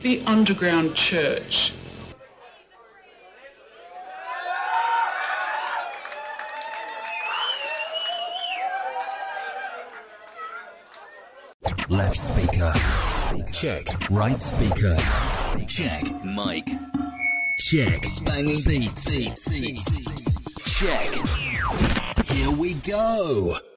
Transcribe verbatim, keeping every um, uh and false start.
the underground church. Left speaker. Check. Right speaker. Check. Mic. Check. Banging beats. Check. Here we go.